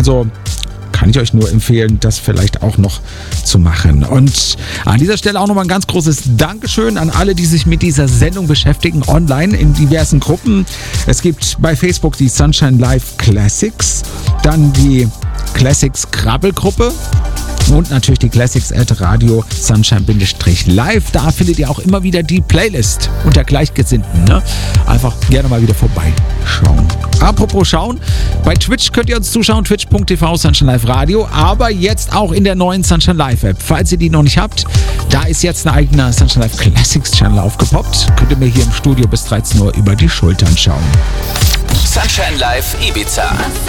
Also kann ich euch nur empfehlen, das vielleicht auch noch zu machen. Und an dieser Stelle auch nochmal ein ganz großes Dankeschön an alle, die sich mit dieser Sendung beschäftigen, online in diversen Gruppen. Es gibt bei Facebook die Sunshine Live Classics, dann die Classics Krabbelgruppe und natürlich die Classics at Radio Sunshine-Live. Da findet ihr auch immer wieder die Playlist unter Gleichgesinnten. Ne? Einfach gerne mal wieder vorbeischauen. Apropos schauen, bei Twitch könnt ihr uns zuschauen, twitch.tv Sunshine Live Radio, aber jetzt auch in der neuen Sunshine Live App. Falls ihr die noch nicht habt, da ist jetzt ein eigener Sunshine Live Classics Channel aufgepoppt. Könnt ihr mir hier im Studio bis 13 Uhr über die Schultern schauen. Sunshine Live Ibiza.